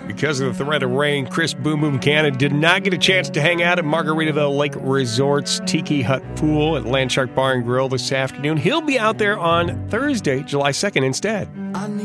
Because of the threat of rain, Chris Boom Boom Cannon did not get a chance to hang out at Margaritaville Lake Resort's Tiki Hut Pool at Landshark Bar and Grill this afternoon. He'll be out there on Thursday, July 2nd instead.